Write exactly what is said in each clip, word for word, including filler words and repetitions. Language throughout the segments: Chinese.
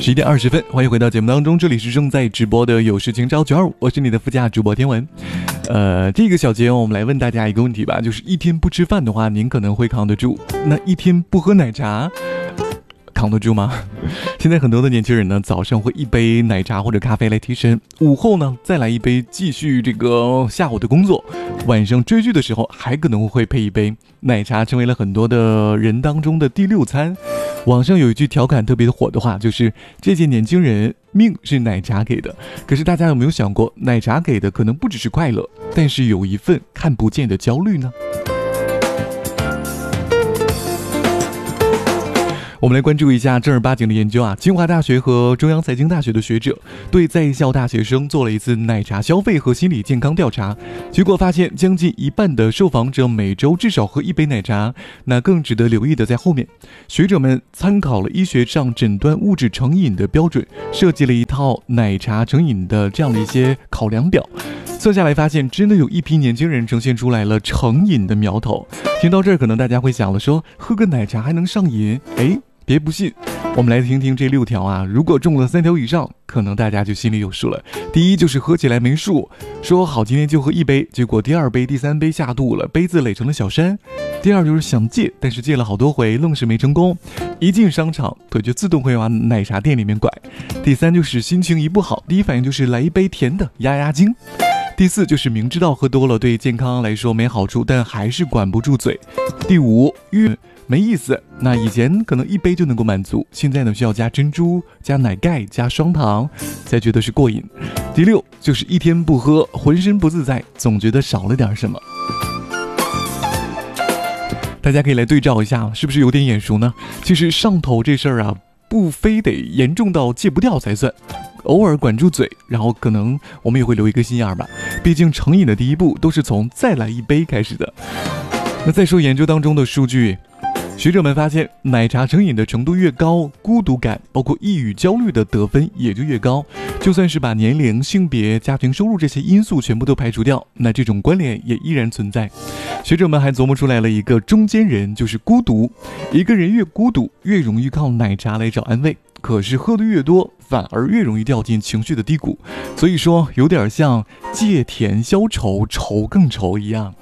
十一点二十分，欢迎回到节目当中，这里是正在直播的有事情找九二五，我是你的副驾主播天文。呃，这个小节我们来问大家一个问题吧，就是一天不吃饭的话，您可能会扛得住，那一天不喝奶茶扛得住吗？现在很多的年轻人呢，早上会一杯奶茶或者咖啡来提神，午后呢再来一杯继续这个下午的工作，晚上追剧的时候还可能会配一杯奶茶，成为了很多的人当中的第六餐。网上有一句调侃特别的火的话，就是这届年轻人命是奶茶给的。可是大家有没有想过，奶茶给的可能不只是快乐，但是有一份看不见的焦虑呢？我们来关注一下正儿八经的研究啊！清华大学和中央财经大学的学者对在校大学生做了一次奶茶消费和心理健康调查，结果发现将近一半的受访者每周至少喝一杯奶茶。那更值得留意的在后面，学者们参考了医学上诊断物质成瘾的标准，设计了一套奶茶成瘾的这样的一些考量表。测下来发现，真的有一批年轻人呈现出来了成瘾的苗头。听到这儿，可能大家会想了说，喝个奶茶还能上瘾？哎，别不信，我们来听听这六条啊。如果中了三条以上，可能大家就心里有数了。第一就是喝起来没数，说好今天就喝一杯，结果第二杯、第三杯下肚了，杯子垒成了小山。第二就是想戒，但是戒了好多回，愣是没成功。一进商场，腿就自动会往奶茶店里面拐。第三就是心情一不好，第一反应就是来一杯甜的压压惊。第四就是明知道喝多了对健康来说没好处，但还是管不住嘴。第五，越没意思，那以前可能一杯就能够满足，现在呢需要加珍珠、加奶盖、加双糖才觉得是过瘾。第六就是一天不喝，浑身不自在，总觉得少了点什么。大家可以来对照一下，是不是有点眼熟呢？其实上头这事儿啊，不非得严重到戒不掉才算，偶尔管住嘴，然后可能我们也会留一个心眼儿吧。毕竟成瘾的第一步都是从再来一杯开始的。那再说研究当中的数据，学者们发现，奶茶成瘾的程度越高，孤独感包括抑郁焦虑的得分也就越高。就算是把年龄、性别、家庭收入这些因素全部都排除掉，那这种关联也依然存在。学者们还琢磨出来了一个中间人，就是孤独。一个人越孤独，越容易靠奶茶来找安慰，可是喝的越多，反而越容易掉进情绪的低谷。所以说有点像戒甜消愁，愁更愁一样。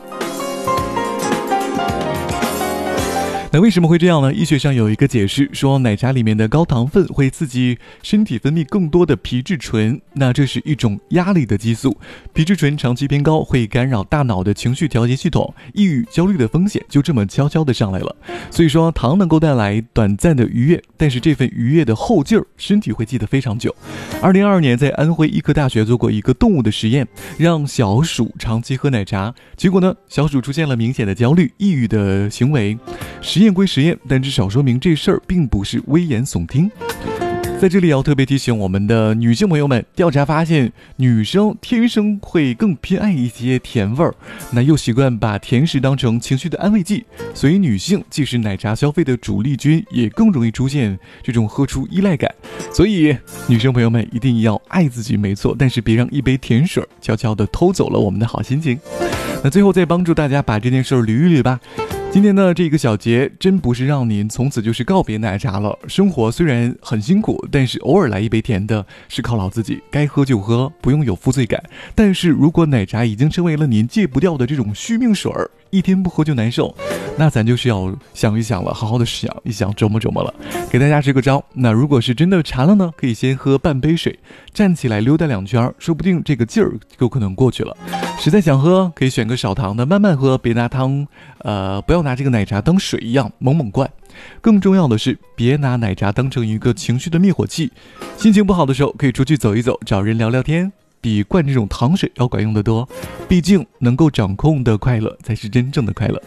那为什么会这样呢？医学上有一个解释，说奶茶里面的高糖分会刺激身体分泌更多的皮质醇，那这是一种压力的激素，皮质醇长期偏高会干扰大脑的情绪调节系统，抑郁焦虑的风险就这么悄悄的上来了。所以说糖能够带来短暂的愉悦，但是这份愉悦的后劲儿身体会记得非常久。二零二二年在安徽医科大学做过一个动物的实验，让小鼠长期喝奶茶，结果呢小鼠出现了明显的焦虑抑郁的行为。实验归实验，但至少说明这事儿并不是危言耸听。在这里要特别提醒我们的女性朋友们，调查发现女生天生会更偏爱一些甜味儿，那又习惯把甜食当成情绪的安慰剂，所以女性既是奶茶消费的主力军，也更容易出现这种喝出依赖感。所以女生朋友们一定要爱自己没错，但是别让一杯甜水悄悄地偷走了我们的好心情。那最后再帮助大家把这件事儿捋一捋吧。今天的这个小节真不是让您从此就是告别奶茶了，生活虽然很辛苦，但是偶尔来一杯甜的是犒劳自己，该喝就喝，不用有负罪感。但是如果奶茶已经成为了您戒不掉的这种续命水儿，一天不喝就难受，那咱就是要想一想了，好好的想一想，琢磨琢磨了。给大家支个招，那如果是真的馋了呢，可以先喝半杯水，站起来溜达两圈，说不定这个劲儿就可能过去了。实在想喝，可以选个少糖的慢慢喝，别拿汤呃，不要拿这个奶茶当水一样猛猛灌。更重要的是，别拿奶茶当成一个情绪的灭火器。心情不好的时候，可以出去走一走，找人聊聊天，比灌这种糖水要管用得多。毕竟能够掌控的快乐才是真正的快乐。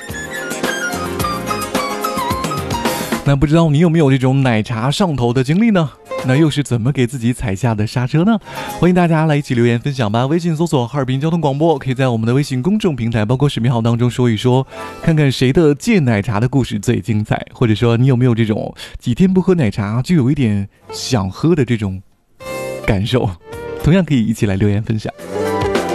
那不知道你有没有这种奶茶上头的经历呢？那又是怎么给自己踩下的刹车呢？欢迎大家来一起留言分享吧。微信搜索哈尔滨交通广播，可以在我们的微信公众平台包括视频号当中说一说，看看谁的戒奶茶的故事最精彩，或者说你有没有这种几天不喝奶茶就有一点想喝的这种感受，同样可以一起来留言分享。